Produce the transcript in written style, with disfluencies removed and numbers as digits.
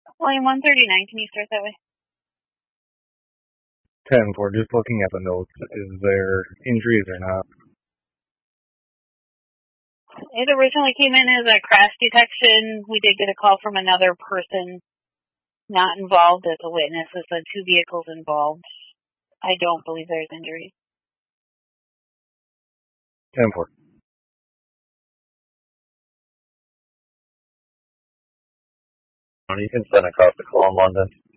Volume 139, can you start that way? 10-4, just looking at the notes, is there injuries or not? It originally came in as a crash detection. We did get a call from another person not involved as a witness. It said 2 vehicles involved. I don't believe there's injuries. 10-4. You can send across the call in London.